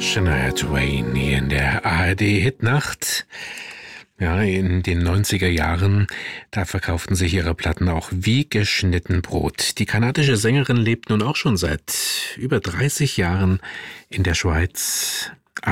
Shania Twain hier in der ARD-Hitnacht. Ja, in den 90er Jahren, da verkauften sich ihre Platten auch wie geschnitten Brot. Die kanadische Sängerin lebt nun auch schon seit über 30 Jahren in der Schweiz.